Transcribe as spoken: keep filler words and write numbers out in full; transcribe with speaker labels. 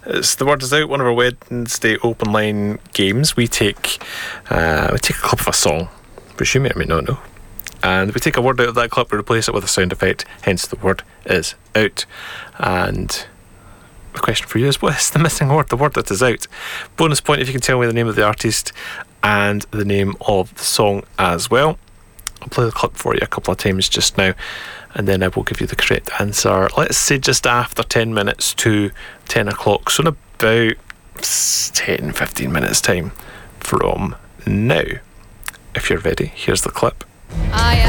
Speaker 1: It's The Word Is Out, one of our Wednesday open line games. We take uh, we take a clip of a song, which you may or may not know, and we take a word out of that clip, we replace it with a sound effect, hence the word is out. And the question for you is, what is the missing word, the word that is out? Bonus point if you can tell me the name of the artist and the name of the song as well. I'll play the clip for you a couple of times just now, and then I will give you the correct answer, let's say just after ten minutes to ten o'clock, so in about ten fifteen minutes time from now. If you're ready, here's the clip.
Speaker 2: I